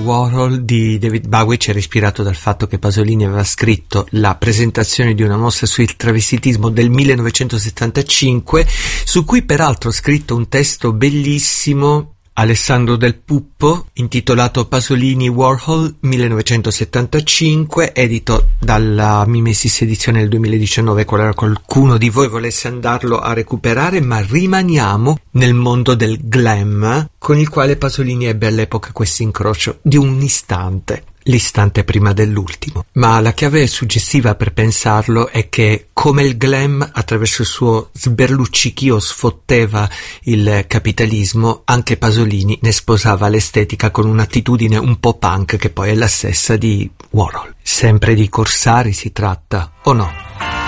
Warhol di David Bowie c'era ispirato dal fatto che Pasolini aveva scritto la presentazione di una mostra sul travestitismo del 1975, su cui peraltro ha scritto un testo bellissimo Alessandro Del Puppo, intitolato Pasolini Warhol 1975, edito dalla Mimesis edizione del 2019, qualora qualcuno di voi volesse andarlo a recuperare, ma rimaniamo nel mondo del glam, con il quale Pasolini ebbe all'epoca questo incrocio di un istante. L'istante prima dell'ultimo. Ma la chiave suggestiva per pensarlo è che, come il glam attraverso il suo sberluccichio sfotteva il capitalismo, anche Pasolini ne sposava l'estetica con un'attitudine un po' punk che poi è la stessa di Warhol. Sempre di corsari si tratta, o no?